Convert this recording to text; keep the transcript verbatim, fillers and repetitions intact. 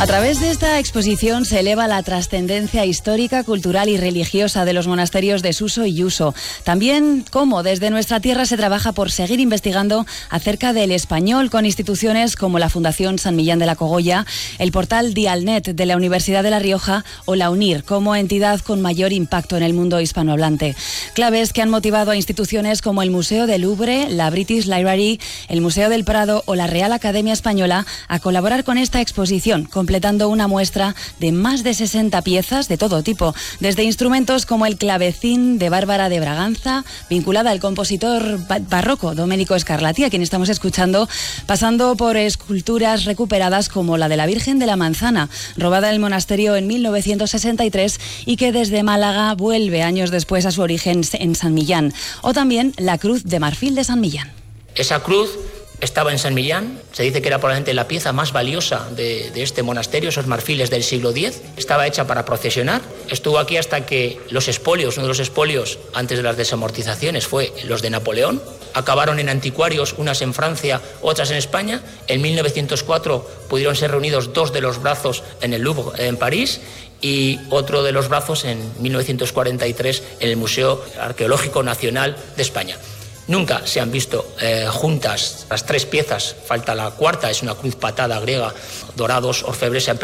A través de esta exposición se eleva la trascendencia histórica, cultural y religiosa de los monasterios de Suso y Yuso. También cómo desde nuestra tierra se trabaja por seguir investigando acerca del español con instituciones como la Fundación San Millán de la Cogolla, el portal Dialnet de la Universidad de La Rioja o la UNIR como entidad con mayor impacto en el mundo hispanohablante. Claves que han motivado a instituciones como el Museo del Louvre, la British Library, el Museo del Prado o la Real Academia Española a colaborar con esta exposición, completando una muestra de más de sesenta piezas de todo tipo, desde instrumentos como el clavecín de Bárbara de Braganza, vinculada al compositor barroco Domenico Scarlatti, a quien estamos escuchando, pasando por esculturas recuperadas como la de la Virgen de la Manzana, robada del monasterio en mil novecientos sesenta y tres y que desde Málaga vuelve años después a su origen en San Millán, o también la Cruz de Marfil de San Millán. Esa cruz estaba en San Millán, se dice que era probablemente la pieza más valiosa de, de este monasterio, esos marfiles del siglo diez. Estaba hecha para procesionar, estuvo aquí hasta que los espolios, uno de los espolios antes de las desamortizaciones fue los de Napoleón. Acabaron en anticuarios, unas en Francia, otras en España. En mil novecientos cuatro pudieron ser reunidos dos de los brazos en el Louvre, en París, y otro de los brazos en mil novecientos cuarenta y tres en el Museo Arqueológico Nacional de España. Nunca se han visto eh, juntas las tres piezas, falta la cuarta, es una cruz patada griega, dorados, orfebres se han